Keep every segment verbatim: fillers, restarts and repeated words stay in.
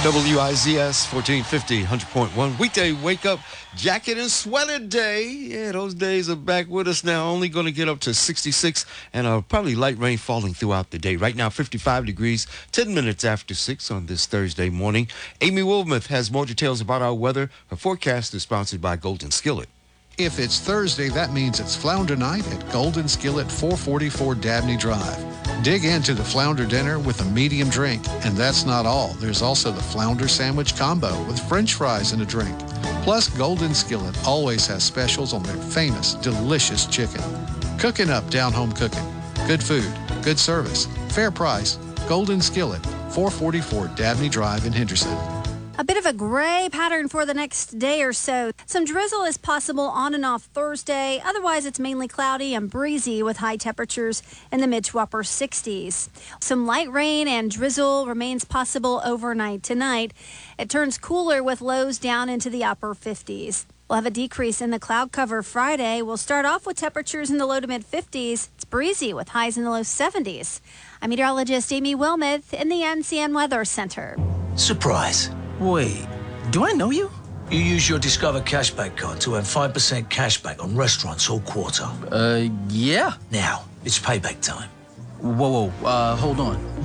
W I Z S fourteen fifty, one hundred point one. Weekday wake up, jacket and sweater day. Yeah, those days are back with us now. Only going to get up to sixty-six and uh, probably light rain falling throughout the day. Right now, fifty-five degrees, ten minutes after six on this Thursday morning. Amy Wilmoth has more details about our weather. Her forecast is sponsored by Golden Skillet. If it's Thursday, that means it's Flounder Night at Golden Skillet, four forty-four Dabney Drive. Dig into the Flounder dinner with a medium drink. And that's not all. There's also the Flounder Sandwich Combo with French fries and a drink. Plus, Golden Skillet always has specials on their famous, delicious chicken. Cooking up down home cooking. Good food, good service, fair price. Golden Skillet, four forty-four Dabney Drive in Henderson. A bit of a gray pattern for the next day or so. Some drizzle is possible on and off Thursday. Otherwise, it's mainly cloudy and breezy with high temperatures in the mid to upper sixties. Some light rain and drizzle remains possible overnight tonight. It turns cooler with lows down into the upper fifties. We'll have a decrease in the cloud cover Friday. We'll start off with temperatures in the low to mid fifties. It's breezy with highs in the low seventies. I'm meteorologist Amy Wilmoth in the N C N Weather Center. Surprise. Wait, do I know you? You use your Discover Cashback card to earn five percent cashback on restaurants all quarter. Uh, yeah. Now, it's payback time. Whoa, whoa, uh, hold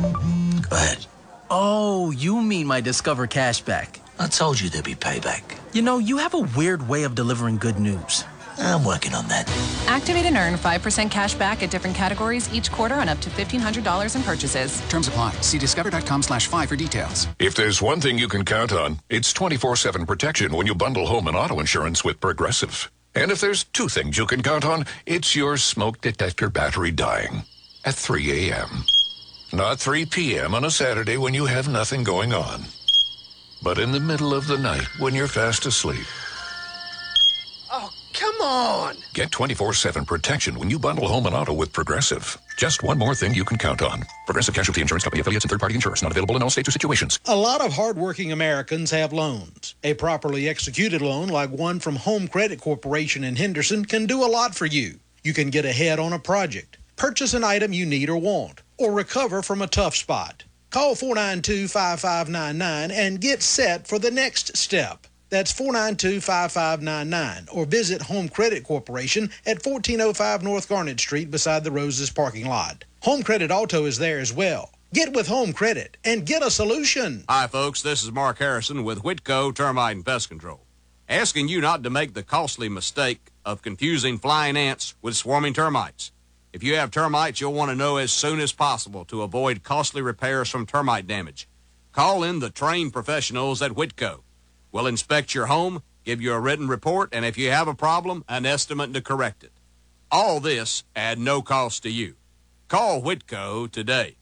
on. Go ahead. Oh, you mean my Discover Cashback. I told you there'd be payback. You know, you have a weird way of delivering good news. I'm working on that. Activate and earn five percent cash back at different categories each quarter on up to fifteen hundred dollars in purchases. Terms apply. See discover.com slash five for details. If there's one thing you can count on, it's twenty-four seven protection when you bundle home and auto insurance with Progressive. And if there's two things you can count on, it's your smoke detector battery dying at three a.m. Not three p.m. on a Saturday when you have nothing going on, but in the middle of the night when you're fast asleep. Come on! Get twenty-four seven protection when you bundle home and auto with Progressive. Just one more thing you can count on. Progressive Casualty Insurance Company affiliates and third-party insurers. Not available in all states or situations. A lot of hardworking Americans have loans. A properly executed loan like one from Home Credit Corporation in Henderson can do a lot for you. You can get ahead on a project, purchase an item you need or want, or recover from a tough spot. Call four nine two, five five nine nine and get set for the next step. That's four nine two, five five nine nine, or visit Home Credit Corporation at fourteen oh five North Garnet Street beside the Roses parking lot. Home Credit Auto is there as well. Get with Home Credit and get a solution. Hi, folks. This is Mark Harrison with Whitco Termite and Pest Control. Asking you not to make the costly mistake of confusing flying ants with swarming termites. If you have termites, you'll want to know as soon as possible to avoid costly repairs from termite damage. Call in the trained professionals at Whitco. We'll inspect your home, give you a written report, and if you have a problem, an estimate to correct it. All this at no cost to you. Call Whitco today.